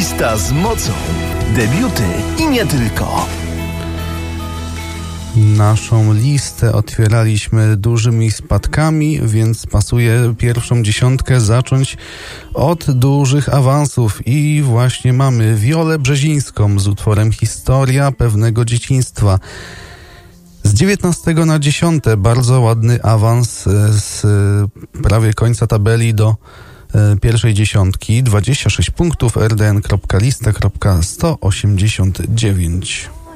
Lista z mocą. Debiuty i nie tylko. Naszą listę otwieraliśmy dużymi spadkami, więc pasuje pierwszą dziesiątkę zacząć od dużych awansów i właśnie mamy Wiolę Brzezińską z utworem Historia pewnego dzieciństwa. Z 19 na 10 bardzo ładny awans z prawie końca tabeli do pierwszej dziesiątki. 26 punktów, rdn.lista.189.